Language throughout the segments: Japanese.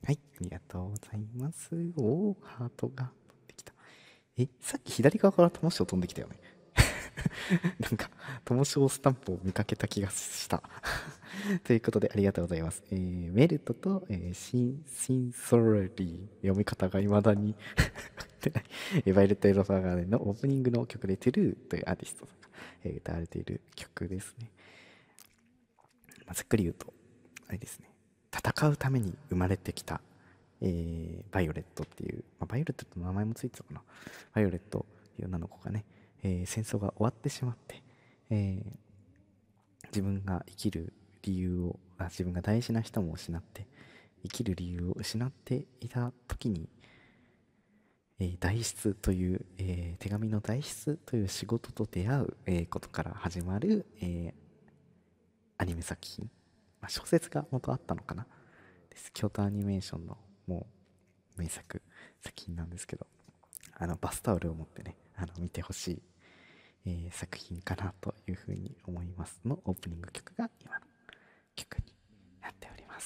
はい、ありがとうございます。おー、ハートが飛んできた。さっき左側から友章飛んできたよね。なんか、友章スタンプを見かけた気がした。ということで、ありがとうございます。メルトと、シンソラリー、読み方が未だにってないバイオレット・エヴァーガーデンのオープニングの曲で、トゥルーというアーティストが、歌われている曲ですね。ざっくり言うと、あれですね。戦うために生まれてきた、バイオレットっていう、バイオレットって名前もついてたかな。バイオレットっていう女の子がね、戦争が終わってしまって、えー自分が生きる理由を自分が大事な人も失って生きる理由を失っていた時に、代筆という、手紙の代筆という仕事と出会う、ことから始まる、アニメ作品、小説が元あったのかなです。京都アニメーションのもう名作品なんですけど、バスタオルを持ってね見てほしい、作品かなというふうに思いますのオープニング曲が今の曲になっております。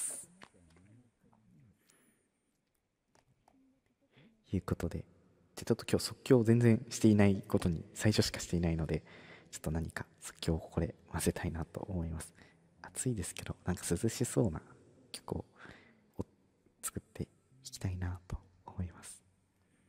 ということで、ちょっと今日即興を全然していないことに最初しかしていないので、ちょっと何か即興をこれ混ぜたいなと思います。暑いですけど、なんか涼しそうな曲を作っていきたいなと